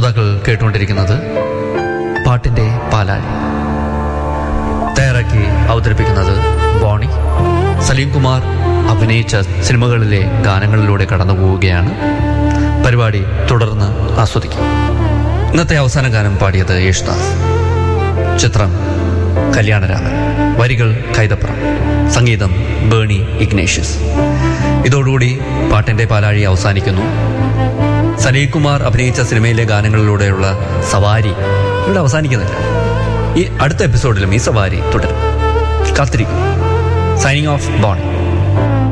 ശ്രോതാക്കൾ കേട്ടുകൊണ്ടിരിക്കുന്നത് പാട്ടിൻ്റെ പാലാഴി. തയ്യാറാക്കി അവതരിപ്പിക്കുന്നത് ബോണി. സലീം കുമാർ അഭിനയിച്ച സിനിമകളിലെ ഗാനങ്ങളിലൂടെ കടന്നു പോവുകയാണ്. പരിപാടി തുടർന്ന് ആസ്വദിക്കും. ഇന്നത്തെ അവസാന ഗാനം പാടിയത് യേശുദാസ്. ചിത്രം കല്യാണരാമൻ. വരികൾ കൈതപ്രം, സംഗീതം ബേണി ഇഗ്നേഷ്യസ്. ഇതോടുകൂടി പാട്ടിൻ്റെ പാലാഴി അവസാനിക്കുന്നു. സലീം കുമാർ അഭിനയിച്ച സിനിമയിലെ ഗാനങ്ങളിലൂടെയുള്ള സവാരി ഇവിടെ അവസാനിക്കുന്നില്ല. ഈ അടുത്ത എപ്പിസോഡിലും ഈ സവാരി തുടരും. കാത്തിരിക്കും. Signing off, Boney.